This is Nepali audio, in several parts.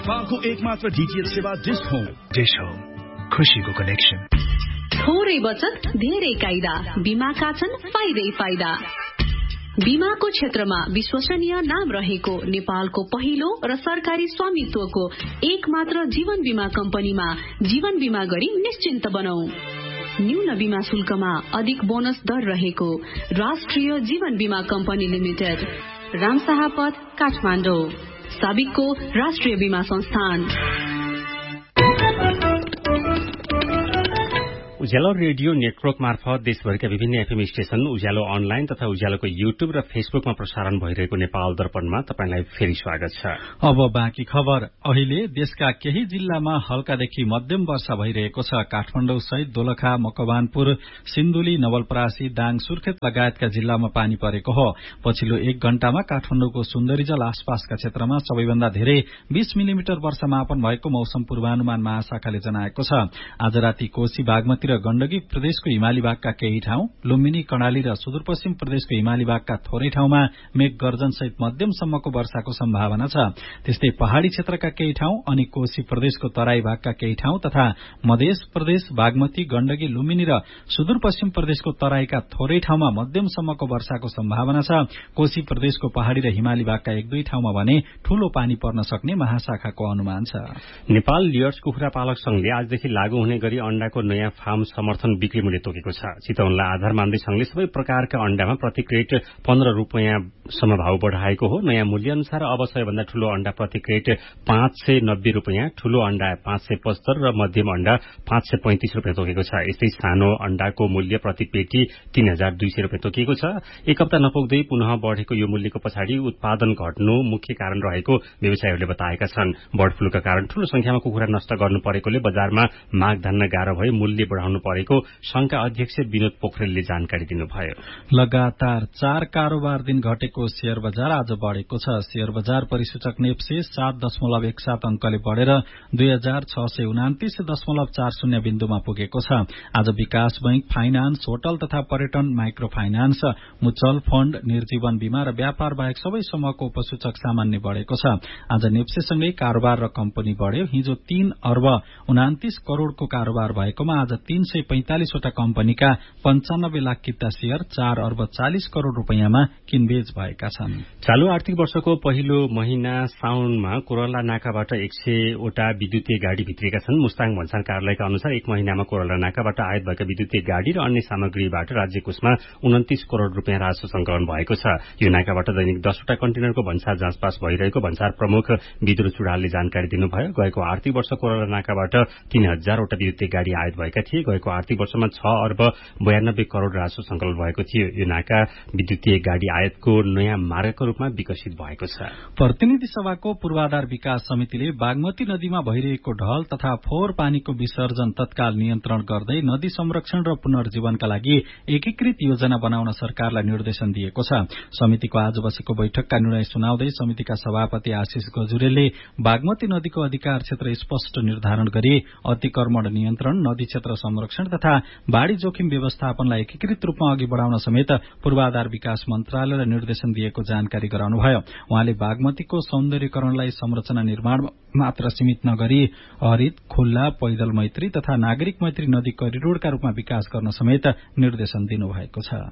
नेपालको एकमात्र डीटीएच सेवा डिश होम खुशीको कनेक्सन। थोरै बचत धेरै कायदा, बीमाका छन् फाइदै फाइदा। बीमाको क्षेत्रमा विश्वसनीय नाम रहेको नेपालको पहिलो र सरकारी स्वामित्वको एकमात्र जीवन बीमा कम्पनीमा जीवन बीमा गरी निश्चिन्त बनौं। न्यून बीमा शुल्कमा अधिक बोनस दर रहेको राष्ट्रिय जीवन बीमा कम्पनी लिमिटेड, रामशाहपथ, काठमाडौँ। साबिकको राष्ट्रिय बीमा संस्थान। उज्यालो रेडियो नेटवर्क मार्फत देशभरिका विभिन्न एफएम स्टेशन, उज्यालो अनलाइन तथा उज्यालोको युट्युब र फेसबुकमा प्रसारण भइरहेको नेपाल दर्पणमा तपाईलाई फेरि स्वागत छ। अब बाँकी खबर। अहिले देशका केही जिल्लामा हल्कादेखि मध्यम वर्षा भइरहेको छ। काठमाडौँ सहित दोलखा, मकवानपुर, सिन्धुली, नवलपरासी, दाङ, सुर्खेत लगायतका जिल्लामा पानी परेको हो। पछिल्लो 1 घण्टामा काठमाडौँको सुन्दरीजल आसपासका क्षेत्रमा सबैभन्दा धेरै 20 मिलिमिटर वर्षा मापन भएको मौसम पूर्वानुमान महाशाखाले जनाएको छ। आज राति कोशी, बागमती र गण्डकी प्रदेशको हिमाली भागका केही ठाउँ, लुम्बिनी, कर्णाली र सुदूरपश्चिम प्रदेशको हिमाली भागका थोरै ठाउँमा मेघ गर्जनसहित मध्यमसम्मको वर्षाको सम्भावना छ। त्यस्तै पहाड़ी क्षेत्रका केही ठाउँ अनि कोशी प्रदेशको तराई भागका केही ठाउँ तथा मध्य प्रदेश, बागमती, गण्डकी, लुम्बिनी र सुदूरपश्चिम प्रदेशको तराईका थोरै ठाउँमा मध्यमसम्मको वर्षाको सम्भावना छ। कोशी प्रदेशको पहाड़ी र हिमाली भागका 1-2 ठाउँमा भने ठूलो पानी पर्न सक्ने महाशाखाको अनुमान छ। नेपाल लियर्स कुखुरा पालक संघले आजदेखि लागू हुने गरी अण्डाको नयाँ फार्म समर्थन बिक्री मूल्य तोकेको छ। चितवनलाई आधार मान्दै संघले सबै प्रकारका अण्डामा प्रति क्रेट 15 रुपियाँसम्म भाव बढ़ाएको हो। नयाँ मूल्य अनुसार अब सबैभन्दा ठूलो अण्डा प्रति क्रेट 590 रुपियाँ, ठूलो अण्डा 575 र मध्यम अण्डा 535 रुपियाँ तोकेको छ। यस्तै सानो अण्डाको मूल्य प्रति पेटी 3200 रुपियाँ तोकिएको छ। एक हप्ता नपुग्दै पुनः बढ़ेको यो मूल्यको पछाडि उत्पादन घट्नु मुख्य कारण रहेको व्यवसायीहरूले बताएका छन्। बर्ड फ्लूका कारण ठूलो संख्यामा कुखुरा नष्ट गर्नु परेकोले बजारमा माग धान्न गाह्रो भए मूल्य बढ़ाउनु परेको संघका अध्यक्ष विनोद पोखरेलले जानकारी दिनुभयो। लगातार 4 कारोबार दिन घटेको शेयर बजार आज बढ़ेको छ। शेयर बजार परिसूचक नेप्से 7.17 अंकले बढ़ेर 2629.40 बिन्दुमा पुगेको छ। आज विकास बैंक, फाइनान्स, होटल तथा पर्यटन, माइक्रो फाइनान्स, म्युचुअल फण्ड, निर्जीवन बीमा र व्यापार बाहेक सबै समूहको उपसूचक सामान्य बढ़ेको छ। आज नेप्सेसँगै कारोबार र कम्पनी बढ़्यो। हिजो 3 अर्ब 29 करोड़को कारोबार भएकोमा आज 345 वटा कम्पनीका 95 लाख किता शेयर 4 अर्ब 40 करोड़ रुपियाँमा किनबेच भएका छन्। चालू आर्थिक वर्षको पहिलो महिना साउनमा कोरला नाकाबाट 100 वटा विद्युतीय गाड़ी भित्रिएका छन्। मुस्ताङ भन्साङ कार्यालयका अनुसार 1 महिनामा कोरला नाकाबाट आयात भएका विद्युतीय गाड़ी र अन्य सामग्रीबाट राज्य कोषमा 29 करोड़ रुपियाँ राजस्व संकलन भएको छ। यो नाकाबाट दैनिक 10 वटा कन्टेनरको भन्सार जाँचपास भइरहेको भन्सार प्रमुख विद्युत चुडालले जानकारी दिनुभयो। गएको आर्थिक वर्ष कोरला नाकाबाट 3000 वटा विद्युतीय गाड़ी आयात भएका थिए। गएको आर्थिक वर्षमा 6 अर्ब 92 करोड़ राजस्व संकलन भएको थियो। यो नाका विद्युतीय गाड़ी आयातको नयाँ मार्गको रूपमा विकसित भएको छ। प्रतिनिधि सभाको पूर्वाधार विकास समितिले बागमती नदीमा भइरहेको ढल तथा फोहोर पानीको विसर्जन तत्काल नियन्त्रण गर्दै नदी संरक्षण र पुनर्जीवनका लागि एकीकृत योजना बनाउन सरकारलाई निर्देशन दिएको छ। समितिको आज बसेको बैठकका निर्णय सुनाउँदै समितिका सभापति आशिष गजुरेलले बागमती नदीको अधिकार क्षेत्र स्पष्ट निर्धारण गरी अतिक्रमण नियन्त्रण, नदी क्षेत्र संरक्षण तथा बाढ़ी जोखिम व्यवस्थापनलाई एकीकृत रूपमा अघि बढ़ाउन समेत पूर्वाधार विकास मन्त्रालयलाई निर्देशन दिएको जानकारी गराउनुभयो। उहाँले बागमतीको सौन्दर्यकरणलाई संरचना निर्माण मात्र सीमित नगरी हरित, खुल्ला, पैदल मैत्री तथा नागरिक मैत्री नदी करिडोरका रूपमा विकास गर्न समेत निर्देशन दिनुभएको छ।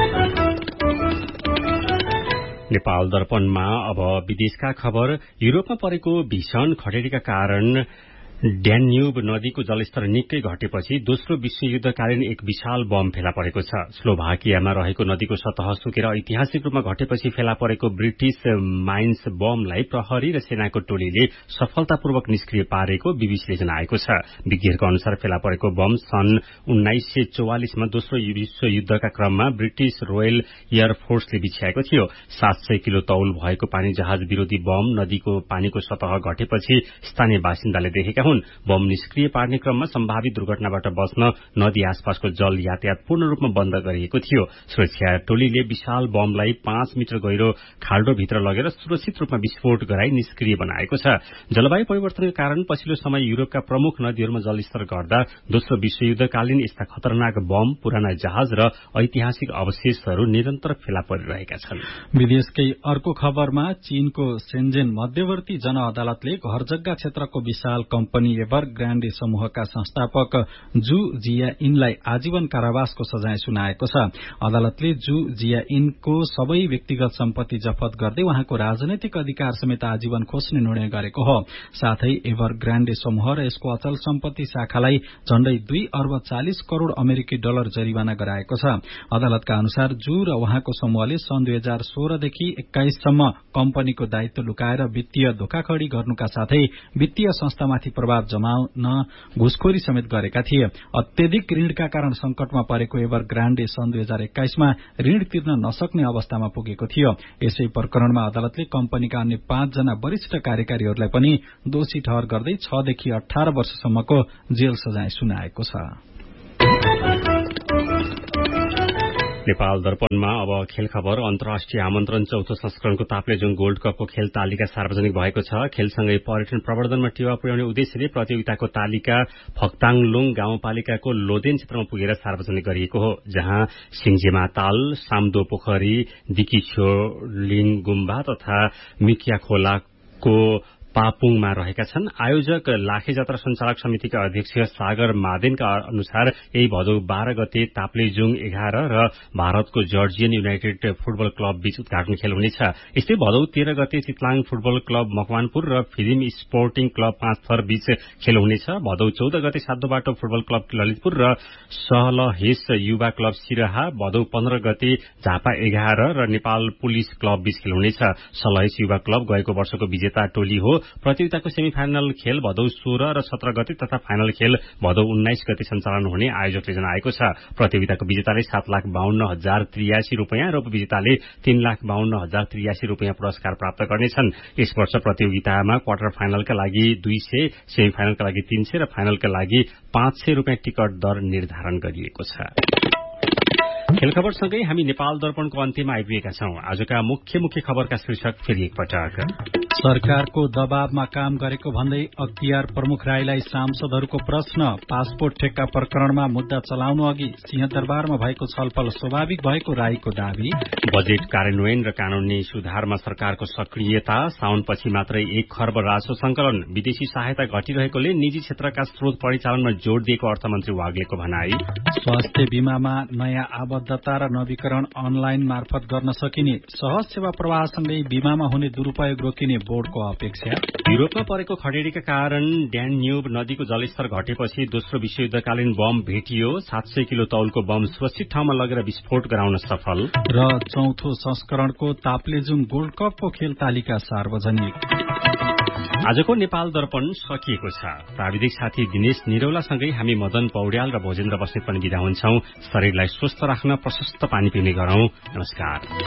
नेपाल दर्पणमा अब विदेशका खबर। युरोपमा परेको भीषण खडेरीका कारण ड्यान्यूब नदीको जलस्तर निकै घटेपछि दोस्रो विश्वयुद्धकालीन एक विशाल बम फेला परेको छ। स्लोभाकियामा रहेको नदीको सतह सुकेर ऐतिहासिक रूपमा घटेपछि फेला परेको ब्रिटिश माइन्स बमलाई प्रहरी र सेनाको टोलीले सफलतापूर्वक निष्क्रिय पारेको बीबीसीले जनाएको छ। विज्ञहरूको अनुसार फेला परेको बम सन् 1944मा दोस्रो विश्वयुद्धका क्रममा ब्रिटिश रोयल एयरफोर्सले बिछ्याएको थियो। 700 किलो तौल भएको पानी जहाज विरोधी बम नदीको पानीको सतह घटेपछि स्थानीय बासिन्दाले देखेका हुन्। बम निष्क्रिय पार्ने क्रममा सम्भावित दुर्घटनाबाट बच्न नदी आसपासको जल यातायात पूर्ण रूपमा बन्द गरिएको थियो। सुरक्षा टोलीले विशाल बमलाई 5 मिटर गहिरो खाल्डोभित्र लगेर सुरक्षित रूपमा विस्फोट गराई निष्क्रिय बनाएको छ। जलवायु परिवर्तनका कारण पछिल्लो समय युरोपका प्रमुख नदीहरूमा जलस्तर घट्दा दोस्रो विश्वयुद्धकालीन यस्ता खतरनाक बम, पुराना जहाज र ऐतिहासिक अवशेषहरू निरन्तर फेला परिरहेका छन्। विदेशकै अर्को खबरमा चीनको सेन्जेन मध्यवर्ती जनअदालतले घरजग्गा क्षेत्रको विशाल कम्पनी एभरग्रान्डे समूहका संस्थापक जु जियाइनलाई आजीवन कारावासको सजाय सुनाएको छ। अदालतले जु जियाइनको सबै व्यक्तिगत सम्पत्ति जफत गर्दै उहाँको राजनैतिक अधिकार समेत आजीवन खोज्ने निर्णय गरेको हो। साथै एभरग्रान्डे समूह र यसको अचल सम्पत्ति शाखालाई झण्डै 2 अर्ब 40 करोड़ अमेरिकी डलर जरिवाना गराएको छ। अदालतका अनुसार जु र उहाँको समूहले सन् 2016 देखि 21 सम्म कम्पनीको दायित्व लुकाएर वित्तीय धोखाखड़ी गर्नुका साथै वित्तीय संस्थामाथि प्रभाव जमाउन घुसखोरी समेत गरेका थिए। अत्यधिक ऋणका कारण संकटमा परेको एभरग्रान्डे सन् 2021 मा ऋण तिर्न नसक्ने अवस्थामा पुगेको थियो। यसै प्रकरणमा अदालतले कम्पनीका अन्य 5 जना वरिष्ठ कार्यकारीहरूलाई पनि दोषी ठहर गर्दै 6 देखि 18 वर्षसम्मको जेल सजाय सुनाएको छ। नेपाल दर्पणमा अब खेल खबर। अन्तर्राष्ट्रिय आमन्त्रण चौथो संस्करणको ताप्लेजुङ गोल्ड कपको खेल तालिका सार्वजनिक भएको छ। खेलसँगै पर्यटन प्रवर्धनमा टेवा पुर्याउने उद्देश्यले प्रतियोगिताको तालिका फक्ताङलुङ गाउँपालिकाको लोदेन क्षेत्रमा पुगेर सार्वजनिक गरिएको हो, जहाँ सिंजेमा ताल, सामदो पोखरी, दिकिछोलिङ गुम्बा तथा मिकिया खोलाको पापुङमा रहेका छन्। आयोजक लाखे जात्रा सञ्चालक समितिका अध्यक्ष सागर मादेनका अनुसार यही भदौ 12 गते ताप्लेजुङ 11 र भारतको जर्जियन युनाइटेड फुटबल क्लब बीच उद्घाटन खेल हुनेछ। यस्तै भदौ 13 गते चितलाङ फुटबल क्लब मकवानपुर र फिल्म स्पोर्टिङ क्लब 5 थर बीच खेल हुनेछ। भदौ 14 गते सातोबाटो फुटबल क्लब ललितपुर र सहलहेस युवा क्लब सिराहा, भदौ 15 गते झापा 11 र नेपाल पुलिस क्लब बीच खेल हुनेछ। सहलहेस युवा क्लब गएको वर्षको विजेता टोली हो। प्रतियोगिताको सेमिफाइनल खेल भदौ 16 र 17 गते तथा फाइनल खेल भदौ 19 गते सञ्चालन हुने आयोजकले जनाएको छ। प्रतियोगिताको विजेताले 7,52,083 रूपियाँ र उपविजेताले 3,52,083 रूपियाँ पुरस्कार प्राप्त गर्नेछन्। यस वर्ष प्रतियोगितामा क्वार्टर फाइनलका लागि 200, सेमिफाइनलका लागि 300 र फाइनलका लागि 500 रूपियाँ टिकट दर निर्धारण गरिएको छ। खेल खबरसँगै हामी नेपाल दर्पणको अन्त्यमा आइपुगेका छौं। आजका मुख्य खबरका शीर्षक फेरि एकपटक। सरकारको दबावमा काम गरेको भन्दै अख्तियार प्रमुख राईलाई सांसदहरूको प्रश्न। पासपोर्ट ठेक्का प्रकरणमा मुद्दा चलाउनु अघि सिंहदरबारमा भएको छलफल स्वाभाविक भएको राईको दावी। बजेट कार्यान्वयन र कानूनी सुधारमा सरकारको सक्रियता। साउनपछि मात्रै 1 खर्ब राजस्व संकलन। विदेशी सहायता घटिरहेकोले निजी क्षेत्रका स्रोत परिचालनमा जोड़ दिएको अर्थमन्त्री वाग्लेको भनाई। स्वास्थ्य बीमामा नयाँ आबद्धता र नवीकरण अनलाइन मार्फत गर्न सकिने। सहज सेवा प्रवाहसँगै बीमामा हुने दुरूपयोग रोकिने बोर्डको अपेक्षा। युरोपमा परेको खडेरीका कारण ड्यान्यूब नदीको जलस्तर घटेपछि दोस्रो विश्वयुद्धकालीन बम भेटियो। 700 किलो तौलको बम सुरक्षित ठाउँमा लगेर विस्फोट गराउन सफल। र चौथो संस्करणको ताप्लेजुङ गोल्ड कपको खेल तालिका सार्वजनिक। आजको नेपाल दर्पण सकिएको छ। प्राविधिक साथी दिनेश निरौलासँगै हामी मदन पौड्याल र भोजेन्द्र बस्नेत पनि बिदा हुन्छौं। शरीरलाई स्वस्थ राख्न प्रशस्त पानी पिउने गरौं। नमस्कार।